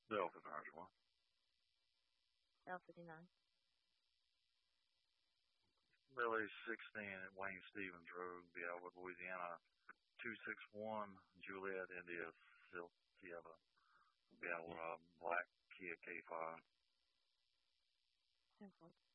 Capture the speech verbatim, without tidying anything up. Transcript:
Delta nine one. L fifty-nine. Relay sixteen at Wayne Stevens Road, Bealwood, Louisiana. two six one Juliet India Sierra. Bealwood, uh, black Kia K five. ten four.